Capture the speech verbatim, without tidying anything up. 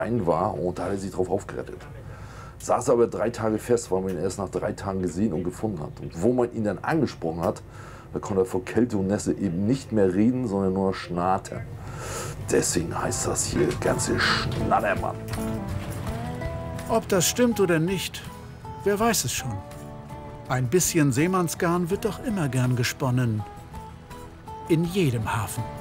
ein war und da hat er sich drauf aufgerettet. Saß aber drei Tage fest, weil man ihn erst nach drei Tagen gesehen und gefunden hat. Und wo man ihn dann angesprochen hat, da konnte er vor Kälte und Nässe eben nicht mehr reden, sondern nur schnarrten. Deswegen heißt das hier ganze Schnattermann. Ob das stimmt oder nicht, wer weiß es schon. Ein bisschen Seemannsgarn wird doch immer gern gesponnen. In jedem Hafen.